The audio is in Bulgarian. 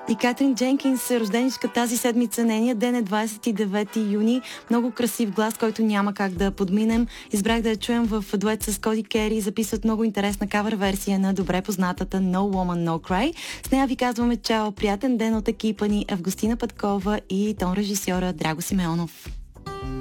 И Катрин Дженкинс, рожденичка тази седмица, нейния ден е 29 юни. Много красив глас, който няма как да подминем. Избрах да я чуем в дует с Коди Кери. Записват много интересна кавър версия на добре познатата No Woman No Cry. С нея ви казваме чао, приятен ден от екипа ни Августина Петкова и тон режисьора Драго Симеонов.